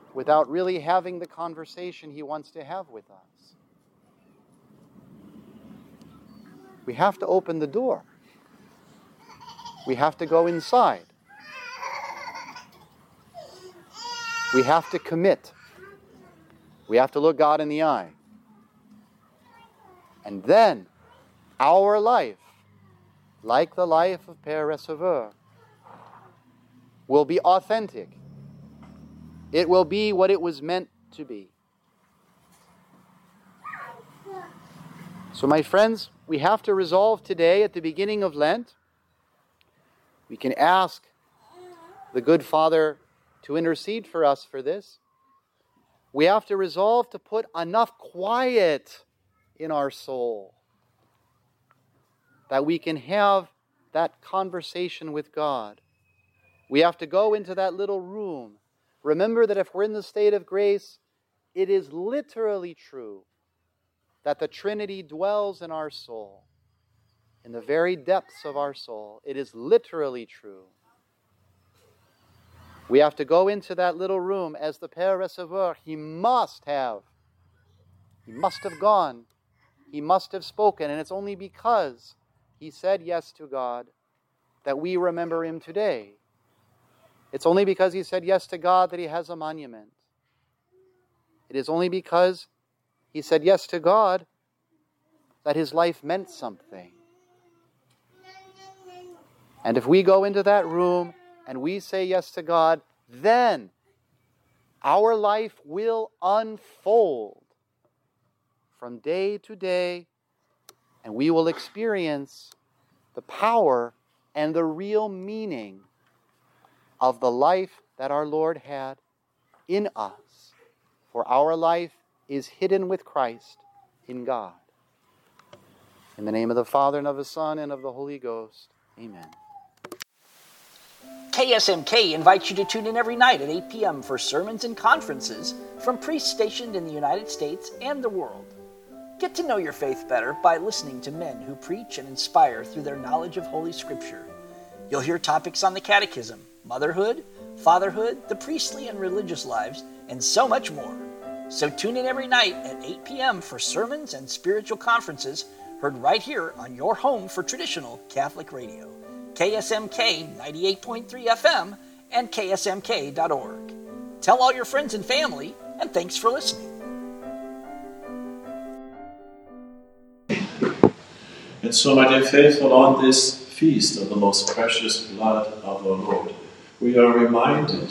without really having the conversation he wants to have with us. We have to open the door. We have to go inside. We have to commit. We have to look God in the eye. And then our life, like the life of Père Receveur, will be authentic. It will be what it was meant to be. So my friends, we have to resolve today at the beginning of Lent. We can ask the good Father to intercede for us for this. We have to resolve to put enough quiet in our soul that we can have that conversation with God. We have to go into that little room. Remember that if we're in the state of grace, it is literally true that the Trinity dwells in our soul, in the very depths of our soul. It is literally true. We have to go into that little room as the Père Receveur. He must have gone. He must have spoken. And it's only because he said yes to God that we remember him today. It's only because he said yes to God that he has a monument. It is only because he said yes to God that his life meant something. And if we go into that room and we say yes to God, then our life will unfold from day to day, and we will experience the power and the real meaning of the life that our Lord had in us. For our life is hidden with Christ in God. In the name of the Father, and of the Son, and of the Holy Ghost. Amen. KSMK invites you to tune in every night at 8 p.m. for sermons and conferences from priests stationed in the United States and the world. Get to know your faith better by listening to men who preach and inspire through their knowledge of Holy Scripture. You'll hear topics on the Catechism, motherhood, fatherhood, the priestly and religious lives, and so much more. So tune in every night at 8 p.m. for sermons and spiritual conferences heard right here on your home for traditional Catholic radio. KSMK 98.3 FM and ksmk.org. Tell all your friends and family, and thanks for listening. And so, my dear faithful, on this feast of the most precious blood of our Lord, we are reminded,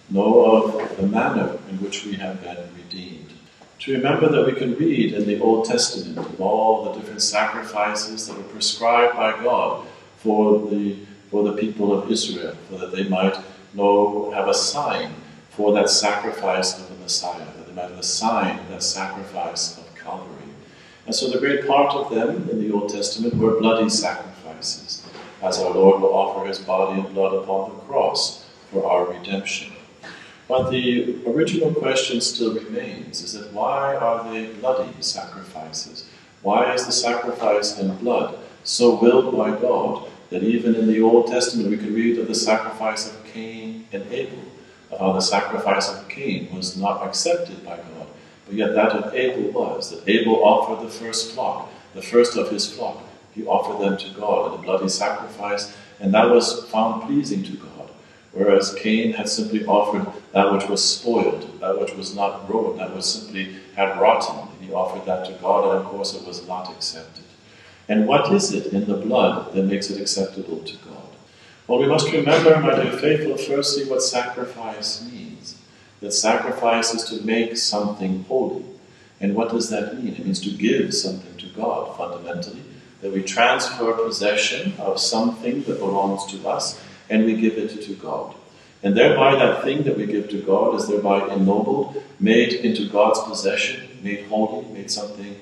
of the manner in which we have been redeemed. To remember that we can read in the Old Testament of all the different sacrifices that were prescribed by God for the people of Israel, so that they might have a sign for that sacrifice of the Messiah, that they might have a sign of that sacrifice of Calvary. And so the great part of them in the Old Testament were bloody sacrifices, as our Lord will offer his body and blood upon the cross for our redemption. But the original question still remains, is that why are they bloody sacrifices? Why is the sacrifice in blood so willed by God that even in the Old Testament we can read of the sacrifice of Cain and Abel, of how the sacrifice of Cain was not accepted by God, but yet that of Abel was, that Abel offered the first flock, the first of his flock. He offered them to God in a bloody sacrifice, and that was found pleasing to God, whereas Cain had simply offered that which was spoiled, that which was not grown, that which simply had rotten, and he offered that to God, and of course it was not accepted. And what is it in the blood that makes it acceptable to God? Well, we must remember, my dear faithful, firstly what sacrifice means. That sacrifice is to make something holy. And what does that mean? It means to give something to God, fundamentally. That we transfer possession of something that belongs to us, and we give it to God. And thereby that thing that we give to God is thereby ennobled, made into God's possession, made holy, made something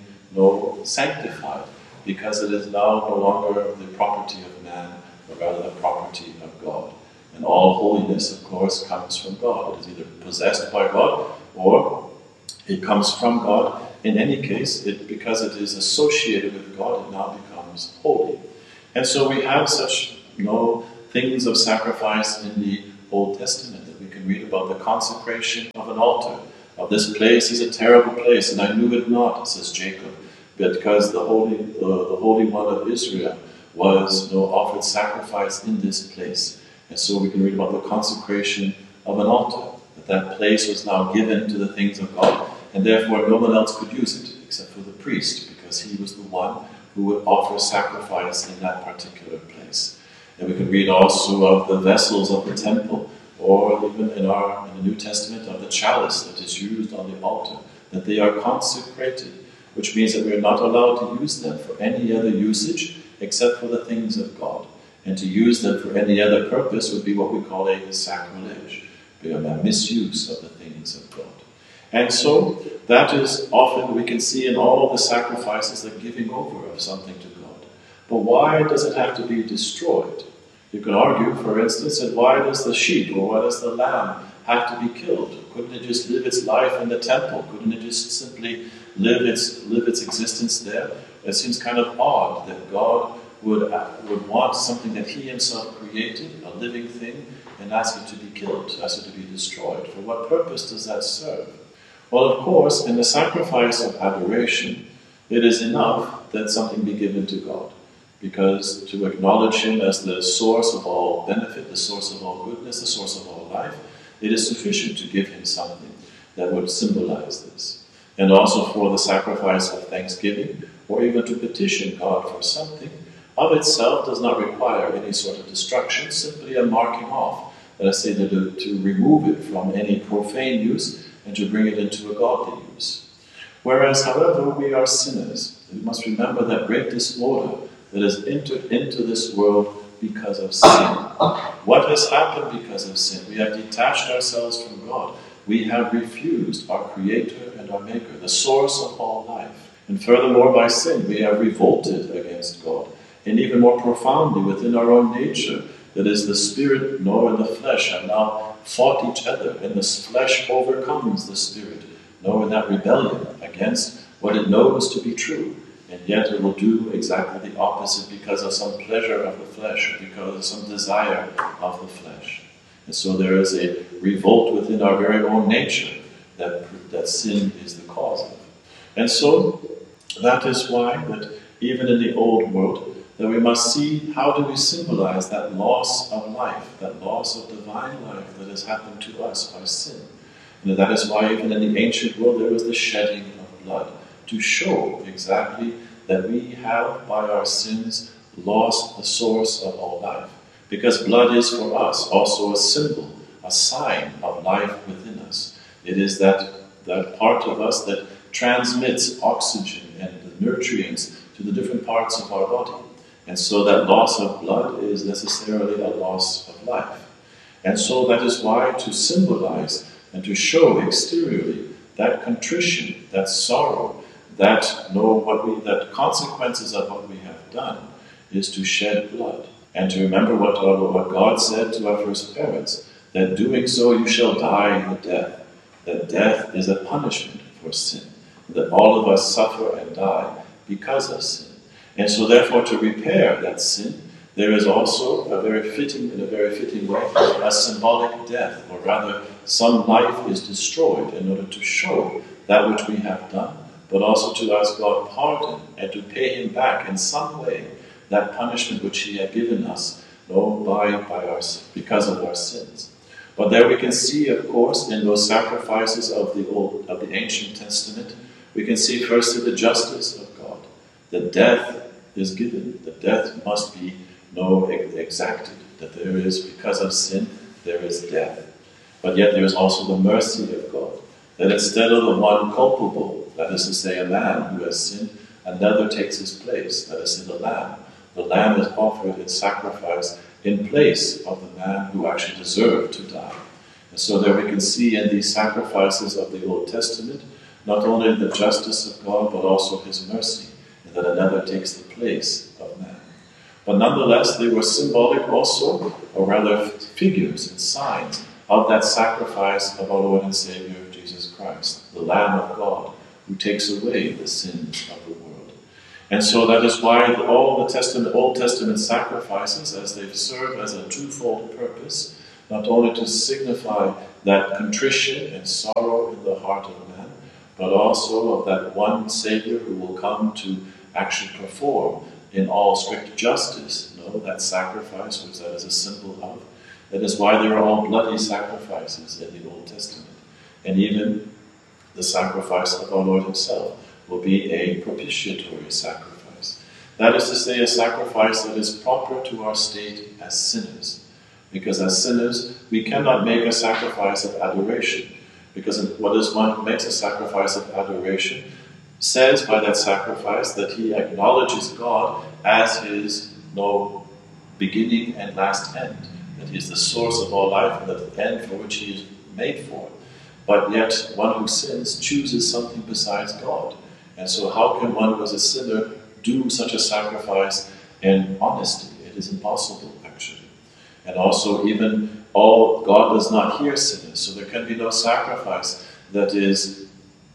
sanctified, because it is now no longer the property of man, but rather the property of God. And all holiness, of course, comes from God. It is either possessed by God, or it comes from God. In any case, because it is associated with God, it now becomes holy. And so we have such things of sacrifice in the Old Testament that we can can read about the consecration of an altar. Of this place is a terrible place, and I knew it not, says Jacob, because the Holy One of Israel was offered sacrifice in this place. And so we can read about the consecration of an altar, that place was now given to the things of God, and therefore no one else could use it except for the priest, because he was the one who would offer sacrifice in that particular place. And we can read also of the vessels of the temple, or even in the New Testament of the chalice that is used on the altar, that they are consecrated, which means that we are not allowed to use them for any other usage except for the things of God. And to use them for any other purpose would be what we call a sacrilege, a misuse of the things of God. And so that is often we can see in all the sacrifices the giving over of something to God. But why does it have to be destroyed? You could argue, for instance, that why does the sheep or why does the lamb have to be killed? Couldn't it just live its life in the temple? Couldn't it just simply live its existence there? It seems kind of odd that God would want something that He Himself created, a living thing, and ask it to be killed, ask it to be destroyed. For what purpose does that serve? Well, of course, in the sacrifice of adoration, it is enough that something be given to God. Because to acknowledge Him as the source of all benefit, the source of all goodness, the source of all life, it is sufficient to give Him something that would symbolize this. And also for the sacrifice of thanksgiving, or even to petition God for something, of itself does not require any sort of destruction, simply a marking off, let us say, to remove it from any profane use and to bring it into a godly use. Whereas, however, we are sinners. We must remember that great disorder that has entered into this world because of sin. What has happened because of sin? We have detached ourselves from God. We have refused our Creator and our Maker, the source of all life. And furthermore, by sin, we have revolted against God. And even more profoundly, within our own nature, that is, the spirit and the flesh have now fought each other, and the flesh overcomes the spirit, in that rebellion against what it knows to be true. And yet it will do exactly the opposite because of some pleasure of the flesh, or because of some desire of the flesh. And so there is a revolt within our very own nature that sin is the cause of. And so that is why that even in the old world, that we must see how do we symbolize that loss of life, that loss of divine life that has happened to us by sin. And that is why even in the ancient world there was the shedding of blood, to show exactly that we have by our sins lost the source of all life. Because blood is for us also a symbol, a sign of life within us. It is that part of us that transmits oxygen and the nutrients to the different parts of our body. And so that loss of blood is necessarily a loss of life. And so that is why to symbolize and to show exteriorly that contrition, that sorrow, that consequences of what we have done is to shed blood. And to remember what God said to our first parents, that doing so you shall die the death. That death is a punishment for sin. That all of us suffer and die because of sin. And so therefore to repair that sin, there is also in a very fitting way, a symbolic death, or rather some life is destroyed in order to show that which we have done, but also to ask God pardon and to pay Him back in some way that punishment which He had given us because of our sins. But there we can see, of course, in those sacrifices of the Ancient Testament, we can see firstly the justice of God. That death is given, that death must be exacted, that there is, because of sin, there is death. But yet there is also the mercy of God, that instead of the one culpable, that is to say a man who has sinned, another takes his place, that is to say the lamb. The lamb is offered in sacrifice in place of the man who actually deserved to die. And so there we can see in these sacrifices of the Old Testament, not only the justice of God, but also His mercy, and that another takes the place of man. But nonetheless, they were symbolic also, or rather figures and signs of that sacrifice of our Lord and Savior Jesus Christ, the Lamb of God, who takes away the sins of the world. And so that is why all the Old Testament sacrifices, as they serve as a twofold purpose, not only to signify that contrition and sorrow in the heart of man, but also of that one Savior who will come to actually perform in all strict justice, that sacrifice which that is a symbol of. That is why there are all bloody sacrifices in the Old Testament. And even the sacrifice of our Lord himself will be a propitiatory sacrifice. That is to say, a sacrifice that is proper to our state as sinners. Because as sinners, we cannot make a sacrifice of adoration. Because what is one who makes a sacrifice of adoration says by that sacrifice that he acknowledges God as his beginning and last end. That he is the source of all life and the end for which he is made for. But yet, one who sins chooses something besides God. And so how can one who is a sinner do such a sacrifice in honesty? It is impossible, actually. And also, God does not hear sinners, so there can be no sacrifice that is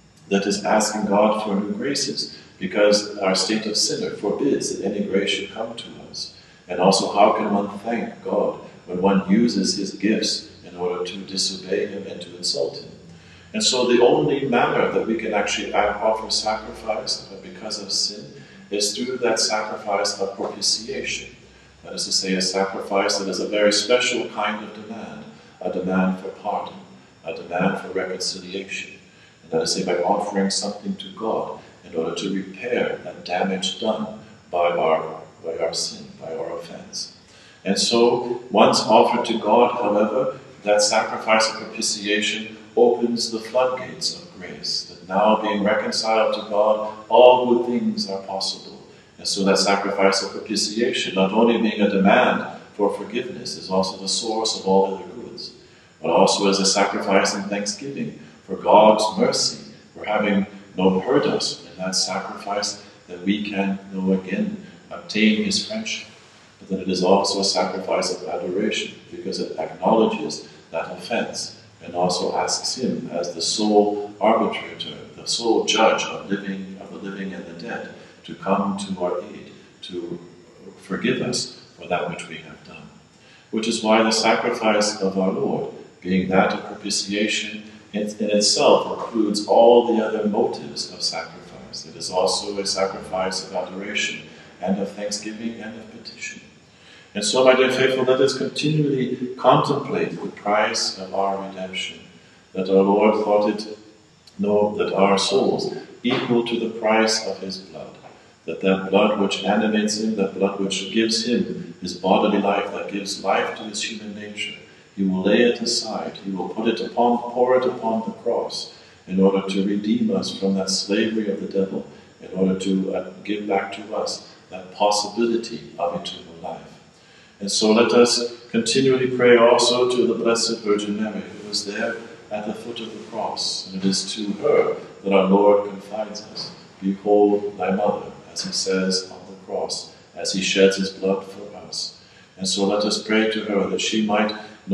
asking God for new graces, because our state of sinner forbids that any grace should come to us. And also, how can one thank God when one uses his gifts in order to disobey him and to insult him? And so the only manner that we can actually offer sacrifice because of sin is through that sacrifice of propitiation. That is to say, a sacrifice that is a very special kind of demand, a demand for pardon, a demand for reconciliation. And that is to say, by offering something to God in order to repair that damage done by our sin, by our offense. And so, once offered to God, however, that sacrifice of propitiation opens the floodgates of grace, that now being reconciled to God, all good things are possible. And so that sacrifice of propitiation, not only being a demand for forgiveness, is also the source of all other goods, but also as a sacrifice in thanksgiving for God's mercy, for having heard us in that sacrifice, that we can again obtain his friendship. But that it is also a sacrifice of adoration, because it acknowledges that offense, and also asks him as the sole arbitrator, the sole judge of the living and the dead, to come to our aid, to forgive us for that which we have done. Which is why the sacrifice of our Lord, being that of propitiation, in itself includes all the other motives of sacrifice. It is also a sacrifice of adoration and of thanksgiving and of petition. And so, my dear faithful, let us continually contemplate the price of our redemption, that our Lord thought it, that our souls equal to the price of his blood, that blood which animates him, that blood which gives him his bodily life, that gives life to his human nature, he will lay it aside, he will pour it upon the cross, in order to redeem us from that slavery of the devil, in order to give back to us that possibility of eternal life. And so let us continually pray also to the Blessed Virgin Mary, who was there at the foot of the cross. And it is to her that our Lord confides us. Behold thy mother, as he says on the cross, as he sheds his blood for us. And so let us pray to her that she might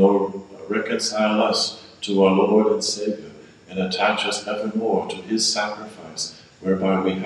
reconcile us to our Lord and Savior, and attach us evermore to his sacrifice, whereby we have